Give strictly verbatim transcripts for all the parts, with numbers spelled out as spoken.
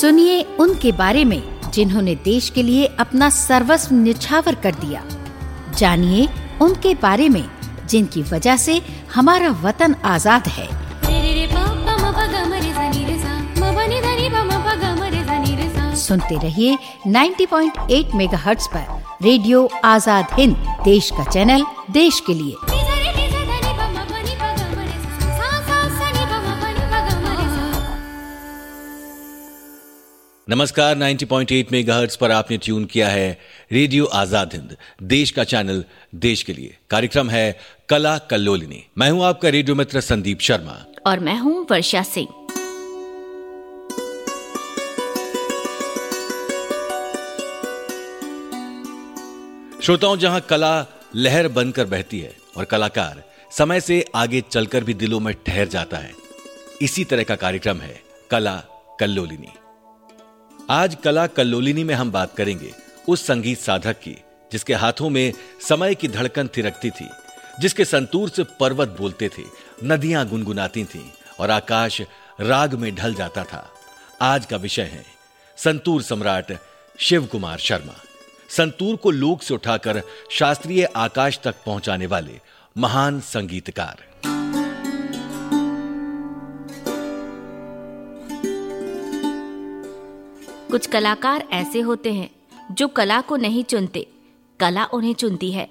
सुनिए उनके बारे में जिन्होंने देश के लिए अपना सर्वस्व न्यौछावर कर दिया। जानिए उनके बारे में जिनकी वजह से हमारा वतन आजाद है। सुनते रहिए नब्बे पॉइंट आठ मेगाहर्ट्ज पर रेडियो आजाद हिंद, देश का चैनल, देश के लिए। नमस्कार, नब्बे पॉइंट आठ मेगाहर्ट्ज पर आपने ट्यून किया है रेडियो आजाद हिंद, देश का चैनल, देश के लिए। कार्यक्रम है कला कल्लोलिनी। मैं हूं आपका रेडियो मित्र संदीप शर्मा और मैं हूं वर्षा सिंह। श्रोताओं, जहां कला लहर बनकर बहती है और कलाकार समय से आगे चलकर भी दिलों में ठहर जाता है, इसी तरह का कार्यक्रम है कला कल्लोलिनी। आज कला कल्लोलिनी में हम बात करेंगे उस संगीत साधक की जिसके हाथों में समय की धड़कन थिरकती थी, जिसके संतूर से पर्वत बोलते थे, नदियां गुनगुनाती थीं और आकाश राग में ढल जाता था। आज का विषय है संतूर सम्राट शिव कुमार शर्मा। संतूर को लोक से उठाकर शास्त्रीय आकाश तक पहुंचाने वाले महान संगीतकार। कुछ कलाकार ऐसे होते हैं जो कला को नहीं चुनते, कला उन्हें चुनती है।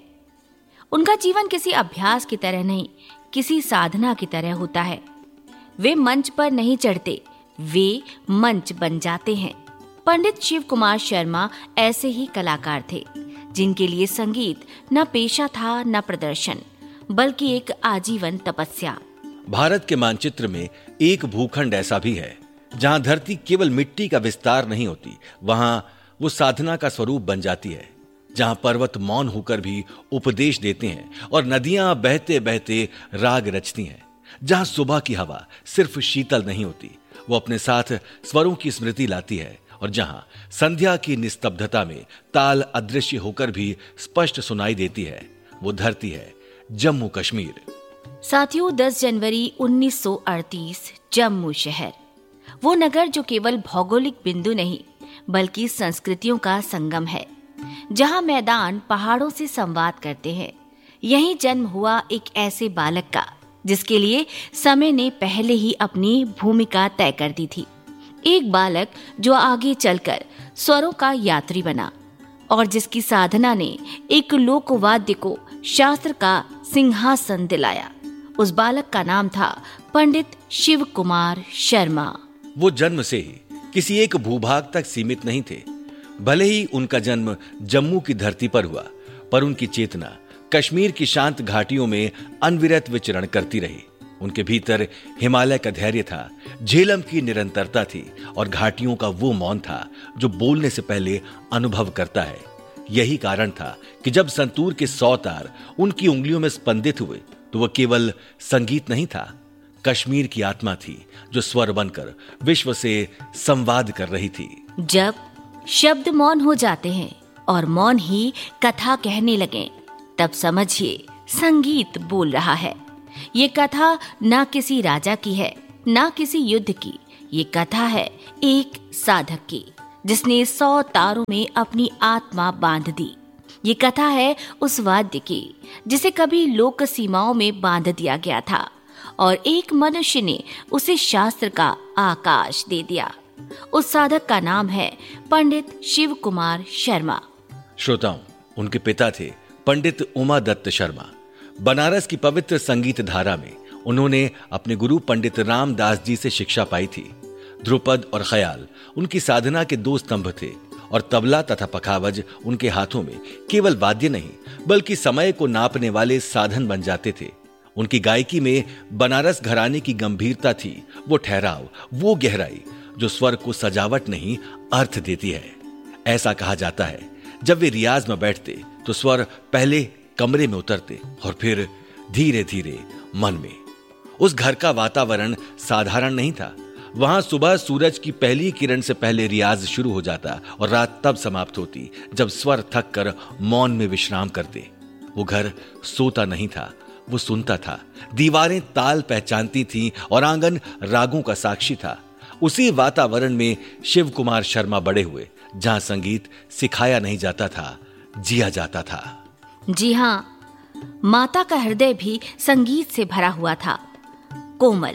उनका जीवन किसी अभ्यास की तरह नहीं, किसी साधना की तरह होता है। वे मंच पर नहीं चढ़ते, वे मंच बन जाते हैं। पंडित शिव कुमार शर्मा ऐसे ही कलाकार थे जिनके लिए संगीत न पेशा था न प्रदर्शन, बल्कि एक आजीवन तपस्या। भारत के मानचित्र में एक भूखंड ऐसा भी है जहां धरती केवल मिट्टी का विस्तार नहीं होती, वहां वो साधना का स्वरूप बन जाती है। जहां पर्वत मौन होकर भी उपदेश देते हैं और नदियां बहते बहते राग रचती हैं। जहां सुबह की हवा सिर्फ शीतल नहीं होती, वो अपने साथ स्वरों की स्मृति लाती है। और जहां संध्या की निस्तब्धता में ताल अदृश्य होकर भी स्पष्ट सुनाई देती है, वो धरती है जम्मू कश्मीर। साथियों, दस जनवरी उन्नीस सौ अड़तीस, जम्मू शहर, वो नगर जो केवल भौगोलिक बिंदु नहीं बल्कि संस्कृतियों का संगम है, जहां मैदान पहाड़ों से संवाद करते हैं। यहीं जन्म हुआ एक ऐसे बालक का जिसके लिए समय ने पहले ही अपनी भूमिका तय कर दी थी। एक बालक जो आगे चलकर स्वरों का यात्री बना और जिसकी साधना ने एक लोकवाद्य को शास्त्र का सिंहासन दिलाया। उस बालक का नाम था पंडित शिव कुमार शर्मा। वो जन्म से ही किसी एक भूभाग तक सीमित नहीं थे। भले ही उनका जन्म जम्मू की धरती पर हुआ, पर उनकी चेतना कश्मीर की शांत घाटियों में अनविरत विचरण करती रही। उनके भीतर हिमालय का धैर्य था, झेलम की निरंतरता थी और घाटियों का वो मौन था जो बोलने से पहले अनुभव करता है। यही कारण था कि जब संतूर के सौ तार उनकी उंगलियों में स्पंदित हुए तो वह केवल संगीत नहीं था, कश्मीर की आत्मा थी जो स्वर बनकर विश्व से संवाद कर रही थी। जब शब्द मौन हो जाते हैं और मौन ही कथा कहने लगे, तब समझिए संगीत बोल रहा है। ये कथा ना किसी राजा की है, ना किसी युद्ध की। ये कथा है एक साधक की जिसने सौ तारों में अपनी आत्मा बांध दी। ये कथा है उस वाद्य की जिसे कभी लोक सीमाओं में बांध दिया गया था और एक मनुष्य ने उसे शास्त्र का आकाश दे दिया। उस साधक का नाम है पंडित शिव कुमार शर्मा। श्रोताओं, उनके पिता थे पंडित उमा दत्त शर्मा। बनारस की पवित्र संगीत धारा में उन्होंने अपने गुरु पंडित रामदास जी से शिक्षा पाई थी। ध्रुपद और ख्याल उनकी साधना के दो स्तंभ थे और तबला तथा पखावज उनके हाथों में केवल वाद्य नहीं बल्कि समय को नापने वाले साधन बन जाते थे। उनकी गायकी में बनारस घराने की गंभीरता थी, वो ठहराव, वो गहराई जो स्वर को सजावट नहीं अर्थ देती है। ऐसा कहा जाता है जब वे रियाज में बैठते तो स्वर पहले कमरे में उतरते और फिर धीरे धीरे मन में। उस घर का वातावरण साधारण नहीं था। वहां सुबह सूरज की पहली किरण से पहले रियाज शुरू हो जाता और रात तब समाप्त होती जब स्वर थक कर मौन में विश्राम करते। वो घर सोता नहीं था, वो सुनता था। दीवारें ताल पहचानती थीं और आंगन रागों का साक्षी था। उसी वातावरण में शिव कुमार शर्मा बड़े हुए जहां संगीत सिखाया नहीं जाता था, जिया जाता था। जी हाँ, माता का हृदय भी संगीत से भरा हुआ था। कोमल,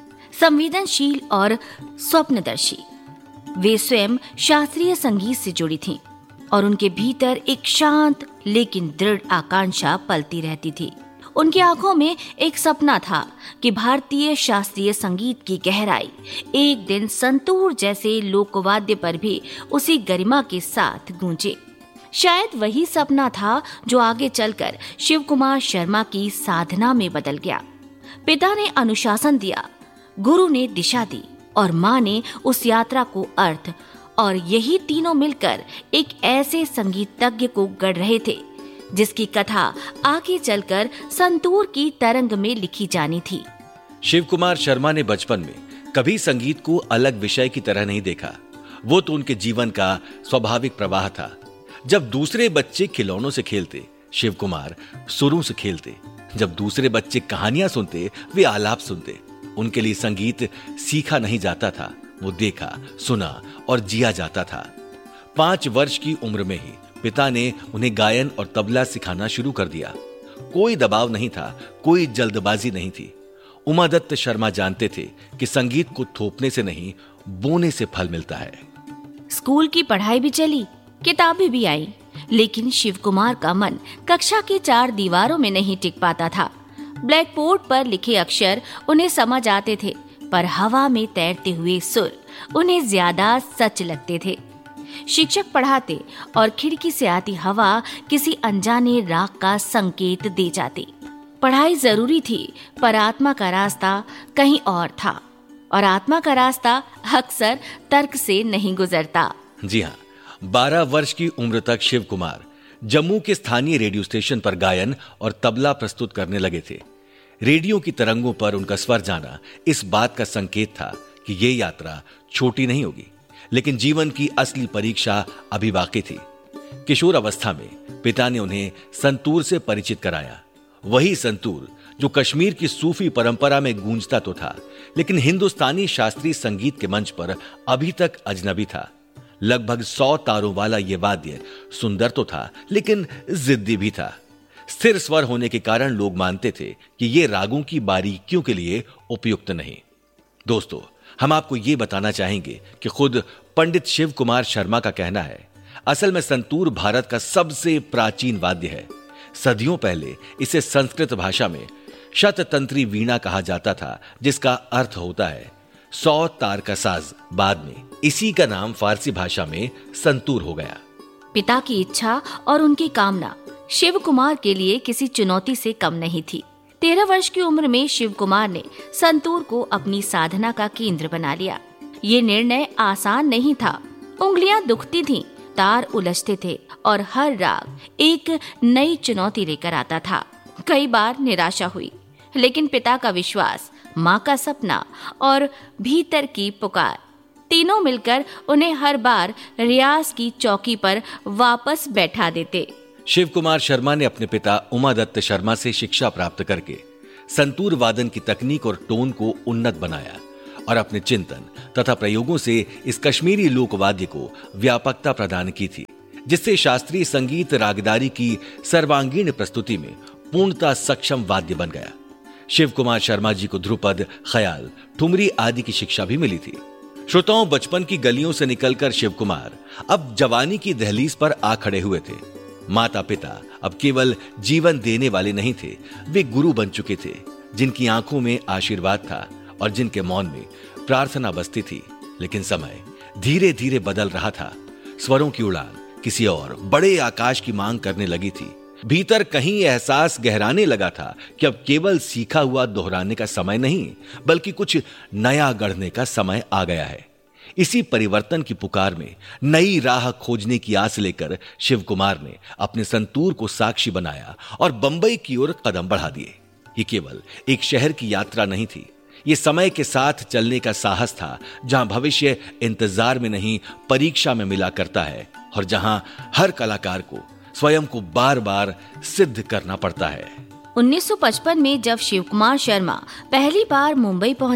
संवेदनशील और स्वप्नदर्शी, वे स्वयं शास्त्रीय संगीत से जुड़ी थीं और उनके भीतर एक शांत लेकिन दृढ़ आकांक्षा पलती रहती थी। उनकी आंखों में एक सपना था कि भारतीय शास्त्रीय संगीत की गहराई एक दिन संतूर जैसे लोकवाद्य पर भी उसी गरिमा के साथ गूंजे। शायद वही सपना था जो आगे चलकर शिव कुमार शर्मा की साधना में बदल गया। पिता ने अनुशासन दिया, गुरु ने दिशा दी और माँ ने उस यात्रा को अर्थ, और यही तीनों मिलकर एक ऐसे संगीतज्ञ को गढ़ रहे थे जिसकी कथा आगे चलकर संतूर की तरंग में लिखी जानी थी। शिव कुमार शर्मा ने बचपन में कभी संगीत को अलग विषय की तरह नहीं देखा। वो तो उनके जीवन का स्वाभाविक प्रवाह था। जब दूसरे बच्चे खिलौनों से खेलते, शिव कुमार सुरों से खेलते। जब दूसरे बच्चे कहानियां सुनते, वे आलाप सुनते। उनके लिए संगीत सीखा नहीं जाता था, वो देखा, सुना और जिया जाता था। पांच वर्ष की उम्र में ही पिता ने उन्हें गायन और तबला सिखाना शुरू कर दिया। कोई दबाव नहीं था, कोई जल्दबाजी नहीं थी। उमादत्त शर्मा जानते थे कि संगीत को थोपने से नहीं, बोने से फल मिलता है। स्कूल की पढ़ाई भी चली, किताबें भी आई, लेकिन शिव कुमार का मन कक्षा की चार दीवारों में नहीं टिक पाता था। ब्लैक बोर्ड पर लिखे अक्षर उन्हें समझ आते थे, पर हवा में तैरते हुए सुर उन्हें ज्यादा सच लगते थे। शिक्षक पढ़ाते और खिड़की से आती हवा किसी अनजाने राग का संकेत दे जाती। पढ़ाई जरूरी थी, पर आत्मा का रास्ता कहीं और था, और आत्मा का रास्ता अक्सर तर्क से नहीं गुजरता। जी हाँ, बारह वर्ष की उम्र तक शिव कुमार जम्मू के स्थानीय रेडियो स्टेशन पर गायन और तबला प्रस्तुत करने लगे थे। रेडियो की तरंगों पर उनका स्वर जाना इस बात का संकेत था कि ये यात्रा छोटी नहीं होगी, लेकिन जीवन की असली परीक्षा अभी बाकी थी। किशोर अवस्था में पिता ने उन्हें संतूर से परिचित कराया। वही संतूर जो कश्मीर की सूफी परंपरा में गूंजता तो था, लेकिन हिंदुस्तानी शास्त्रीय संगीत के मंच पर अभी तक अजनबी था। लगभग सौ तारों वाला यह वाद्य सुंदर तो था, लेकिन जिद्दी भी था। स्थिर स्वर होने के कारण लोग मानते थे कि यह रागों की बारीकियों के लिए उपयुक्त नहीं। दोस्तों, हम आपको यह बताना चाहेंगे कि खुद पंडित शिव कुमार शर्मा का कहना है, असल में संतूर भारत का सबसे प्राचीन वाद्य है। सदियों पहले इसे संस्कृत भाषा में शततंत्री वीणा कहा जाता था, जिसका अर्थ होता है सौ तार का साज। बाद में इसी का नाम फारसी भाषा में संतूर हो गया। पिता की इच्छा और उनकी कामना शिव कुमार के लिए किसी चुनौती से कम नहीं थी। तेरह वर्ष की उम्र में शिव कुमार ने संतूर को अपनी साधना का केंद्र बना लिया। ये निर्णय आसान नहीं था। उंगलियां दुखती थीं, तार उलझते थे और हर राग एक नई चुनौती लेकर आता था। कई बार निराशा हुई, लेकिन पिता का विश्वास, माँ का सपना और भीतर की पुकार, तीनों मिलकर उन्हें हर बार रियाज की चौकी पर वापस बैठा देते। शिव कुमार शर्मा ने अपने पिता उमादत्त शर्मा से शिक्षा प्राप्त करके संतूर वादन की तकनीक और टोन को उन्नत बनाया और अपने चिंतन तथा प्रयोगों से इस कश्मीरी लोकवाद्य को व्यापकता प्रदान की थी, जिससे शास्त्रीय संगीत रागदारी की सर्वांगीण प्रस्तुति में पूर्णतः सक्षम वाद्य बन गया। शिव कुमार शर्मा जी को ध्रुपद, ख्याल, ठुमरी आदि की शिक्षा भी मिली थी। श्रोताओं, बचपन की गलियों से निकलकर शिव कुमार अब जवानी की दहलीज पर आ खड़े हुए थे। माता पिता अब केवल जीवन देने वाले नहीं थे, वे गुरु बन चुके थे, जिनकी आंखों में आशीर्वाद था और जिनके मौन में प्रार्थना बसती थी। लेकिन समय धीरे धीरे बदल रहा था। स्वरों की उड़ान किसी और बड़े आकाश की मांग करने लगी थी। भीतर कहीं एहसास गहराने लगा था कि अब केवल सीखा हुआ दोहराने का समय नहीं, बल्कि कुछ नया गढ़ने का समय आ गया है। इसी परिवर्तन की पुकार में नई राह खोजने की आस लेकर शिव कुमार ने अपने संतूर को साक्षी बनाया और बंबई की ओर कदम बढ़ा दिए। ये केवल एक शहर की यात्रा नहीं थी, ये समय के साथ चलने का साहस था, जहां भविष्य इंतजार में नहीं परीक्षा में मिला करता है और जहां हर कलाकार को स्वयं को बार बार सिद्ध करना पड़ता है। उन्नीस सौ पचपन में जब शिव कुमार शर्मा पहली बार मुंबई पहुंचे,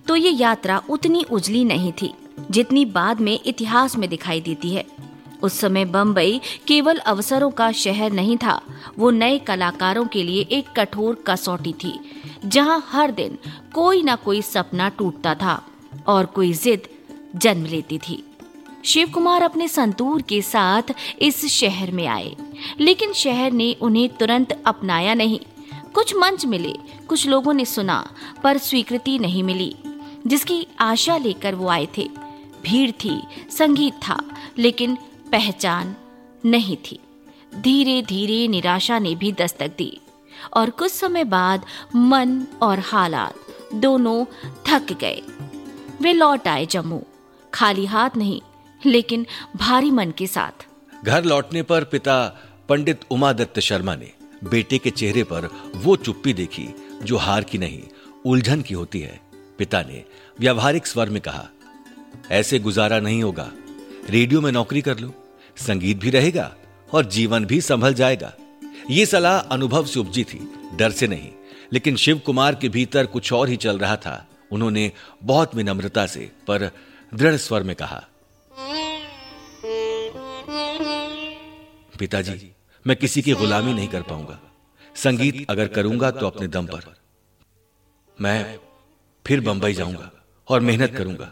तो ये यात्रा उतनी उजली नहीं थी जितनी बाद में इतिहास में दिखाई देती है। उस समय बम्बई केवल अवसरों का शहर नहीं था, वो नए कलाकारों के लिए एक कठोर कसौटी थी, जहां हर दिन कोई ना कोई सपना टूटता था और कोई जिद जन्म लेती थी। शिव कुमार अपने संतूर के साथ इस शहर में आए, लेकिन शहर ने उन्हें तुरंत अपनाया नहीं। कुछ मंच मिले, कुछ लोगों ने सुना, पर स्वीकृति नहीं मिली जिसकी आशा लेकर वो आए थे। भीड़ थी, संगीत था, लेकिन पहचान नहीं थी। धीरे धीरे निराशा ने भी दस्तक दी और कुछ समय बाद मन और हालात दोनों थक गए। वे लौट आए जम्मू, खाली हाथ नहीं लेकिन भारी मन के साथ। घर लौटने पर पिता पंडित उमादत्त शर्मा ने बेटे के चेहरे पर वो चुप्पी देखी जो हार की नहीं, उलझन की होती है। पिता ने व्यावहारिक स्वर में कहा, ऐसे गुजारा नहीं होगा, रेडियो में नौकरी कर लो, संगीत भी रहेगा और जीवन भी संभल जाएगा। ये सलाह अनुभव से उपजी थी, डर से नहीं। लेकिन शिव कुमार के भीतर कुछ और ही चल रहा था। उन्होंने बहुत विनम्रता से पर दृढ़ स्वर में कहा, पिताजी, मैं किसी की गुलामी नहीं कर पाऊंगा। संगीत अगर करूंगा तो अपने दम पर। मैं फिर बंबई जाऊंगा और मेहनत करूंगा।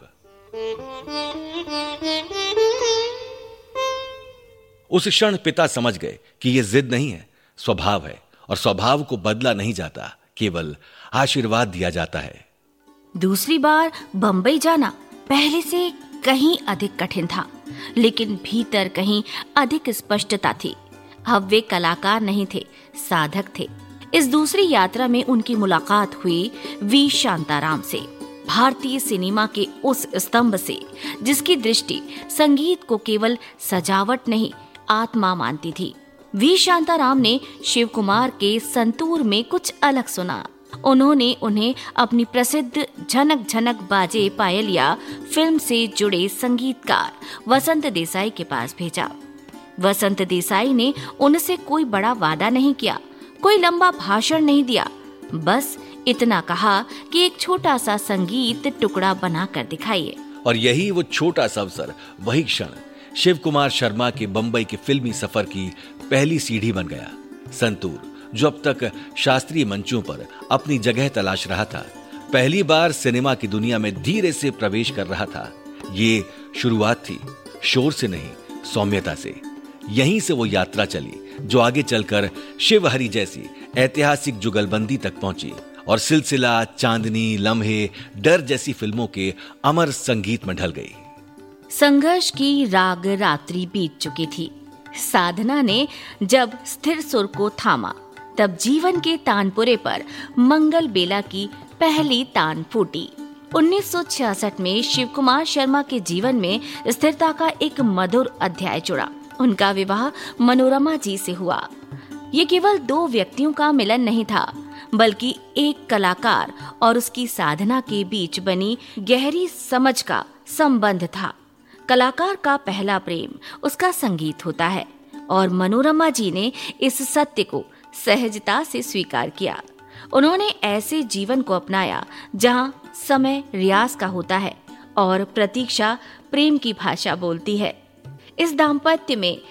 उस क्षण पिता समझ गए कि यह जिद नहीं है, स्वभाव है, और स्वभाव को बदला नहीं जाता, केवल आशीर्वाद दिया जाता है। दूसरी बार बंबई जाना पहले से कहीं अधिक कठिन था, लेकिन भीतर कहीं अधिक स्पष्टता थी। अब वे कलाकार नहीं थे, साधक थे। इस दूसरी यात्रा में उनकी मुलाकात हुई वी शांताराम से, भारतीय सिनेमा के उस स्तंभ से जिसकी दृष्टि संगीत को केवल सजावट नहीं, आत्मा मानती थी। वी शांताराम ने शिव कुमार के संतूर में कुछ अलग सुना। उन्होंने उन्हें अपनी प्रसिद्ध झनक झनक बाजे पायलिया फिल्म से जुड़े संगीतकार वसंत देसाई के पास भेजा। वसंत देसाई ने उनसे कोई बड़ा वादा नहीं किया, कोई लंबा भाषण नहीं दिया, बस इतना कहा कि एक छोटा सा संगीत टुकड़ा बना कर दिखाइए। और यही वो छोटा सा अवसर, वही क्षण शिव कुमार शर्मा के बंबई के फिल्मी सफर की पहली सीढ़ी बन गया। संतूर, जो अब तक शास्त्रीय मंचों पर अपनी जगह तलाश रहा था, पहली बार सिनेमा की दुनिया में धीरे से प्रवेश कर रहा था। ये शुरुआत थी, शोर से नहीं, सौम्यता से। यहीं से वो यात्रा चली जो आगे चलकर शिवहरी जैसी ऐतिहासिक जुगलबंदी तक पहुंची और सिलसिला, चांदनी, लम्हे, डर जैसी फिल्मों के अमर संगीत में ढल गई। संघर्ष की राग रात्रि बीत चुकी थी। साधना ने जब स्थिर सुर को थामा, तब जीवन के तानपुरे पर मंगल बेला की पहली तान फूटी। उन्नीस सौ छियासठ में शिव कुमार शर्मा के जीवन में स्थिरता का एक मधुर अध्याय जुड़ा। उनका विवाह मनोरमा जी से हुआ। ये केवल दो व्यक्तियों का मिलन नहीं था, बल्कि एक कलाकार और उसकी साधना के बीच बनी गहरी समझ का संबंध था। कलाकार का पहला प्रेम उसका संगीत होता है और मनोरमा जी ने इस सत्य को सहजता से स्वीकार किया। उन्होंने ऐसे जीवन को अपनाया जहां समय रियाज का होता है और प्रतीक्षा प्रेम की भाषा बोलती है। इस दाम्पत्य में